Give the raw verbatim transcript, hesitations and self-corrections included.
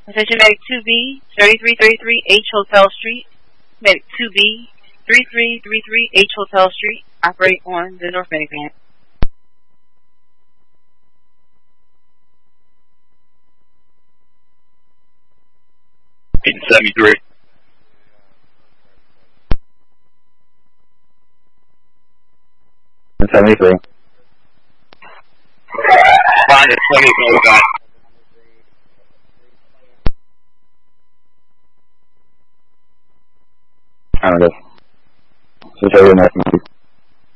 Attention Medic two B, thirty-three thirty-three H Hotel Street. Medic two B, thirty-three thirty-three H Hotel Street. Operate on the North Medic van. eight seventy-three. seventy-three. Find the twenty oh guy. I don't know. So, say your next